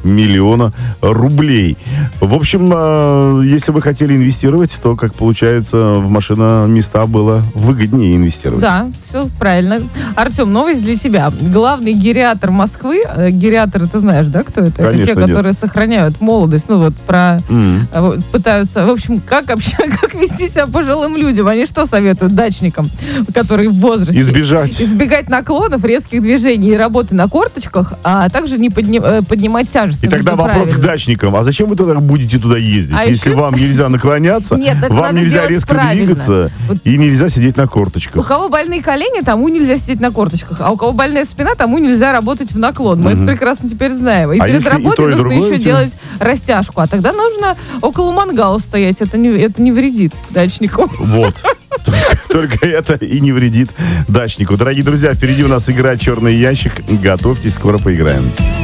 миллиона рублей. В общем, если вы хотели инвестировать, то, как получается, в машиноместа было выгоднее инвестировать. Да, все правильно. Артем, новость для тебя. Главный гериатр Москвы, гериаторы, ты знаешь, да, кто это? Конечно, это те, которые сохраняют молодость, пытаются, в общем, как вести себя пожилым людям. Они что советуют дачникам, которые в возрасте? Избегать наклонов, резких движений и работы на корточках, а также не поднимать тяжести. И тогда вопрос к дачникам. А зачем вы тогда будете туда ездить? Если вам нельзя наклоняться, вам нельзя резко двигаться и нельзя сидеть на корточках. У кого больные колени, тому нельзя сидеть на корточках. А у кого больная спина, тому нельзя работать в наклон. Мы это прекрасно теперь знаем. И перед работой нужно еще делать растяжку. А тогда нужно около мангала стоять. Это не вредит дачнику. Вот. Только это и не вредит дачнику. Дорогие друзья, впереди у нас игра «Черный ящик». Готовьтесь, скоро поиграем.